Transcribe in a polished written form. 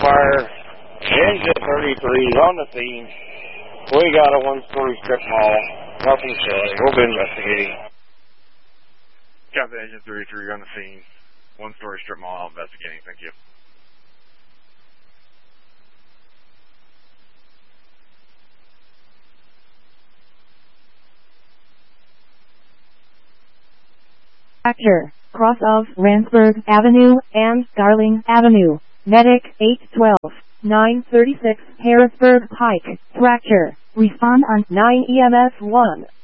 fire. Engine 33 is on the scene. We got a one-story strip mall. Nothing to say. We'll be investigating. Got the Engine 33 on the scene. One-story strip mall investigating. Thank you. Actor, cross of Ransburg Avenue and Darling Avenue. Medic 812, 936 Harrisburg Pike. Fracture. Respond on 9 EMS 1.